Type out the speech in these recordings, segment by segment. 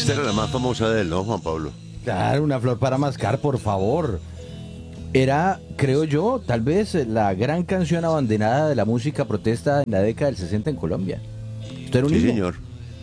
Esta era la más famosa de él, ¿no, Juan Pablo? Claro, una flor para mascar, por favor. Era, creo yo, tal vez la gran canción abanderada de la música protesta en la década del 60 en Colombia. ¿Usted era un Sí, niño? señor.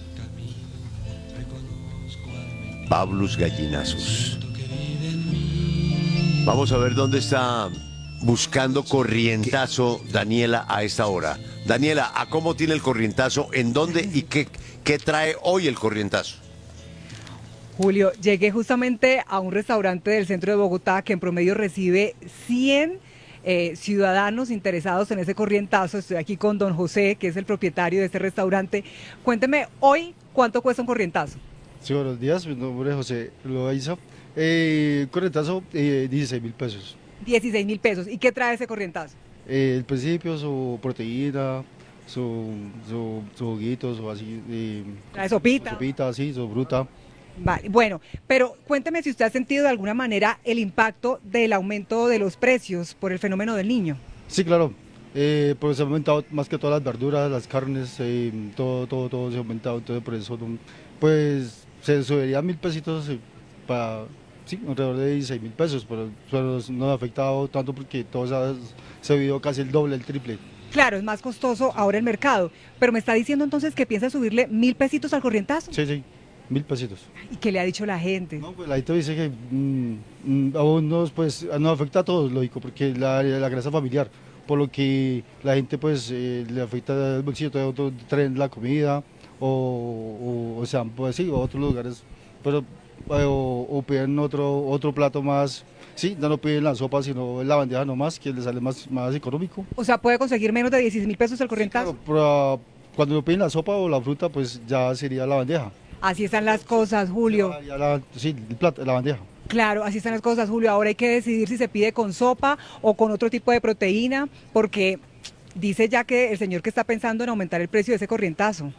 Pablus Gallinazos. Vamos a ver dónde está buscando corrientazo Daniela a esta hora. Daniela, ¿a cómo tiene el corrientazo? ¿En dónde y qué trae hoy el corrientazo? Julio, llegué justamente a un restaurante del centro de Bogotá que en promedio recibe 100 ciudadanos interesados en ese corrientazo. Estoy aquí con don José, que es el propietario de este restaurante. Cuénteme hoy, ¿cuánto cuesta un corrientazo? Sí, buenos días, mi nombre es José Loaiza. Corretazo, 16.000 pesos. 16.000 pesos. ¿Y qué trae ese corrientazo? El principio, su proteína, su juguito, su así, ¿Trae sopita? sopita, así, su fruta. Vale, bueno, pero cuénteme si usted ha sentido de alguna manera el impacto del aumento de los precios por el fenómeno del niño. Sí, claro, pues se ha aumentado más que todas las verduras, las carnes, todo se ha aumentado, entonces por eso, pues se subiría 1.000 pesitos para, sí, alrededor de 16.000 pesos, pero no ha afectado tanto porque todo se ha subido casi el doble, el triple. Claro, es más costoso ahora el mercado, pero me está diciendo entonces que piensa subirle 1.000 pesitos al corrientazo. Sí, 1.000 pesitos. ¿Y qué le ha dicho la gente? No, pues la gente dice que a unos pues nos afecta a todos, lógico, porque la grasa familiar, por lo que la gente pues le afecta el bolsillo, todo otro traen la comida o sea, pues sí, o otros lugares, pero o piden otro plato más, sí, no piden la sopa, sino la bandeja nomás, que les sale más económico. O sea, puede conseguir menos de 16.000 pesos el corrientazo. Claro, pero, cuando no piden la sopa o la fruta, pues ya sería la bandeja. Así están las cosas, Julio. Sí, el plato, la bandeja. Claro, así están las cosas, Julio. Ahora hay que decidir si se pide con sopa o con otro tipo de proteína, porque dice ya que el señor que está pensando en aumentar el precio de ese corrientazo.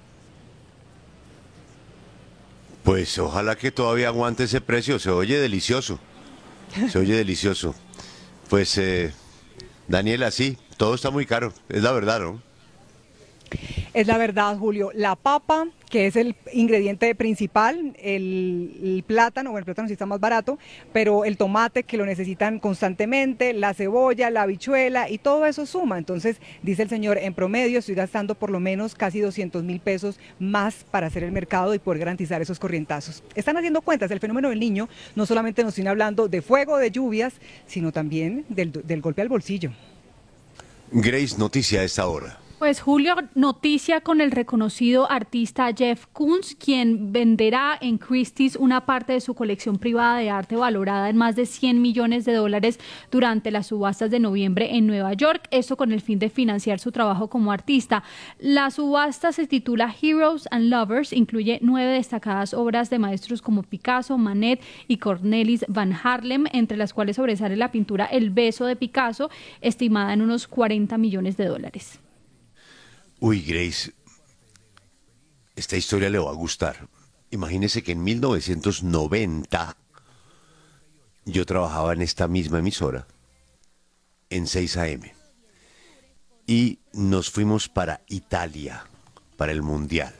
Pues ojalá que todavía aguante ese precio, se oye delicioso. Se oye delicioso. Pues, Daniela, sí, todo está muy caro, es la verdad, ¿no? Es la verdad, Julio. La papa, que es el ingrediente principal, el plátano, bueno, el plátano sí está más barato, pero el tomate que lo necesitan constantemente, la cebolla, la habichuela y todo eso suma. Entonces, dice el señor, en promedio estoy gastando por lo menos casi 200.000 pesos más para hacer el mercado y poder garantizar esos corrientazos. Están haciendo cuentas, el fenómeno del niño no solamente nos viene hablando de fuego, de lluvias, sino también del golpe al bolsillo. Grace, noticia a esta hora. Pues Julio, noticia con el reconocido artista Jeff Koons, quien venderá en Christie's una parte de su colección privada de arte valorada en más de 100 millones de dólares durante las subastas de noviembre en Nueva York, esto con el fin de financiar su trabajo como artista. La subasta se titula Heroes and Lovers, incluye 9 destacadas obras de maestros como Picasso, Manet y Cornelis Van Haarlem, entre las cuales sobresale la pintura El beso de Picasso, estimada en unos 40 millones de dólares. Uy, Grace, esta historia le va a gustar. Imagínese que en 1990 yo trabajaba en esta misma emisora, en 6 AM, y nos fuimos para Italia, para el Mundial.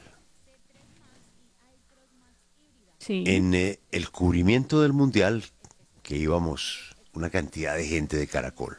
Sí. En el cubrimiento del Mundial, que íbamos una cantidad de gente de Caracol,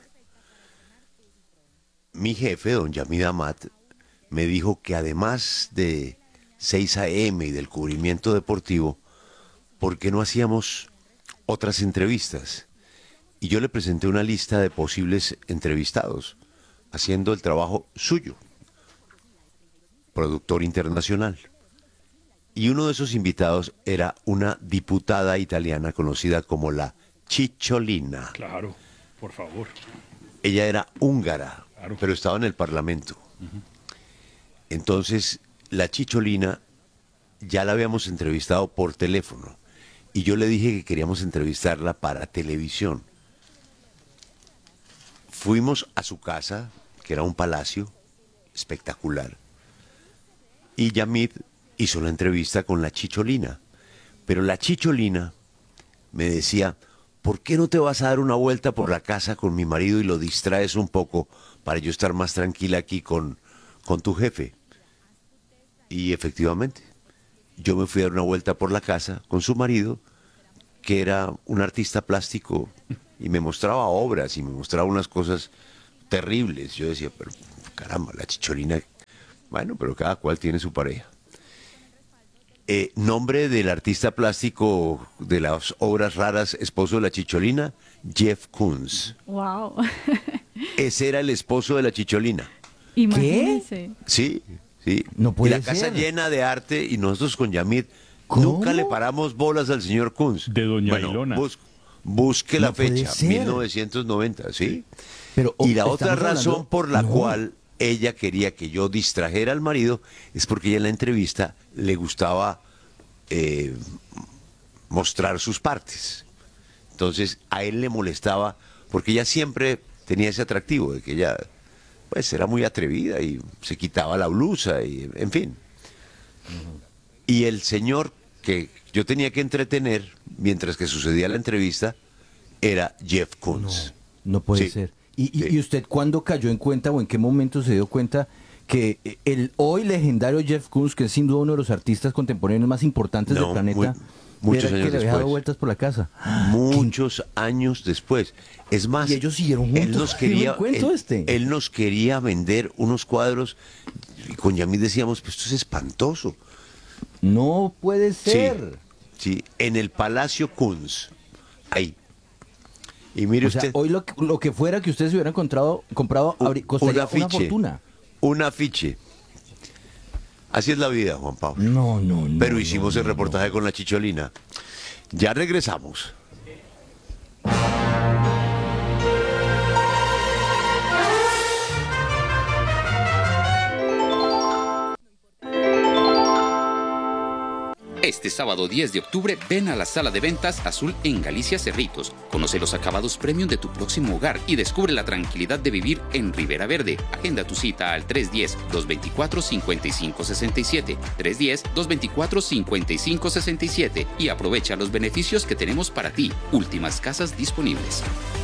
mi jefe, don Yamid Amat, me dijo que además de 6 AM y del cubrimiento deportivo, ¿por qué no hacíamos otras entrevistas? Y yo le presenté una lista de posibles entrevistados, haciendo el trabajo suyo, productor internacional. Y uno de esos invitados era una diputada italiana conocida como la Cicciolina. Claro, por favor. Ella era húngara, Claro. pero estaba en el Parlamento. Entonces, la Cicciolina ya la habíamos entrevistado por teléfono y yo le dije que queríamos entrevistarla para televisión. Fuimos a su casa, que era un palacio espectacular, y Yamid hizo la entrevista con la Cicciolina. Pero la Cicciolina me decía, ¿por qué no te vas a dar una vuelta por la casa con mi marido y lo distraes un poco para yo estar más tranquila aquí con tu jefe? Y efectivamente, yo me fui a dar una vuelta por la casa con su marido, que era un artista plástico, y me mostraba obras y me mostraba unas cosas terribles. Yo decía, pero caramba, la Chicholina, bueno, pero cada cual tiene su pareja. Nombre del artista plástico de las obras raras, esposo de la Chicholina, Jeff Koons. Wow. Ese era el esposo de la Chicholina. Imagínense. Sí, sí. No puede y la casa ser. llena de arte, y nosotros con Yamid ¿Cómo? nunca le paramos bolas al señor Koons. De Doña Ilona. Busque la No puede fecha, ser. 1990, ¿sí? Pero, Y la estamos otra razón hablando- por la No. cual ella quería que yo distrajera al marido es porque ella en la entrevista le gustaba mostrar sus partes. Entonces a él le molestaba porque ella siempre tenía ese atractivo de que ella pues era muy atrevida y se quitaba la blusa y en fin. Y el señor que yo tenía que entretener mientras que sucedía la entrevista era Jeff Koons. No puede Sí. ser. ¿Y, Sí. y usted cuándo cayó en cuenta o en qué momento se dio cuenta que el hoy legendario Jeff Koons, que es sin duda uno de los artistas contemporáneos más importantes No, del planeta, muchos era el años que le había dado después. vueltas por la casa? Muchos años después. Es más, Y ellos siguieron él juntos. nos Qué buen quería, cuento él nos quería vender unos cuadros y con Yamid decíamos, pues esto es espantoso. No puede Sí, ser. sí, en el Palacio Koons, ahí. Y mire O sea, usted, hoy lo que fuera que ustedes hubieran comprado costaría una fortuna. un afiche. Así es la vida, Juan Pablo. No, no, no. Pero no, hicimos no, el reportaje con la Chicholina. Ya regresamos. Este sábado 10 de octubre ven a la sala de ventas Azul en Galicia Cerritos. Conoce los acabados premium de tu próximo hogar y descubre la tranquilidad de vivir en Ribera Verde. Agenda tu cita al 310-224-5567, 310-224-5567 y aprovecha los beneficios que tenemos para ti. Últimas casas disponibles.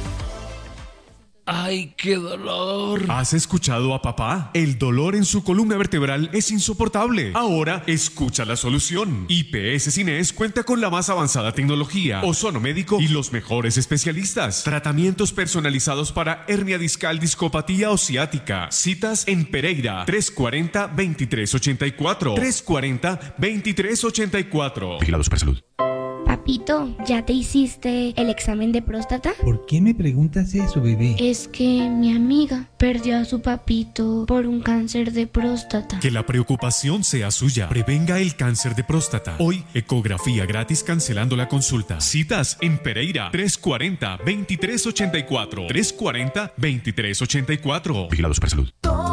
¡Ay, qué dolor! ¿Has escuchado a papá? El dolor en su columna vertebral es insoportable. Ahora escucha la solución. IPS Cines cuenta con la más avanzada tecnología, ozono médico y los mejores especialistas. Tratamientos personalizados para hernia discal, discopatía o ciática. Citas en Pereira, 340-2384. 340-2384. Vigilado Supersalud. Papito, ¿ya te hiciste el examen de próstata? ¿Por qué me preguntas eso, bebé? Es que mi amiga perdió a su papito por un cáncer de próstata. Que la preocupación sea suya. Prevenga el cáncer de próstata. Hoy, ecografía gratis cancelando la consulta. Citas en Pereira, 340-2384. 340-2384. Vigilado Supersalud.